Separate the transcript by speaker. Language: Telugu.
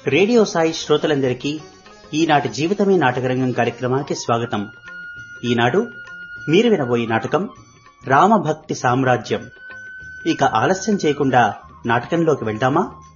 Speaker 1: రేడియో సాయి శ్రోతలందరికీ ఈనాటి జీవితమే నాటకరంగం కార్యక్రమానికి స్వాగతం. ఈనాడు మీరు వినబోయే నాటకం రామభక్తి సామ్రాజ్యం. ఇక ఆలస్యం చేయకుండా నాటకంలోకి వెళ్దామా?